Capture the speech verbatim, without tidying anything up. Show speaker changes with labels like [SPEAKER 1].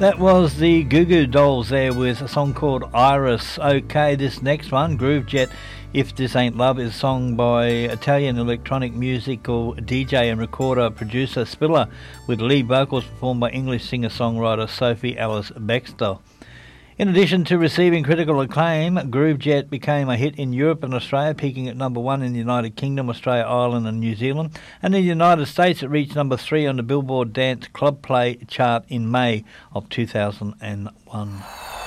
[SPEAKER 1] That was the Goo Goo Dolls there with a song called Iris. Okay, this next one, Groove Jet, If This Ain't Love, is a song by Italian electronic musical D J and recorder producer Spiller, with lead vocals performed by English singer-songwriter Sophie Alice Bextor. In addition to receiving critical acclaim, Groove Jet became a hit in Europe and Australia, peaking at number one in the United Kingdom, Australia, Ireland and New Zealand. And in the United States, it reached number three on the Billboard Dance Club Play chart in May of two thousand one.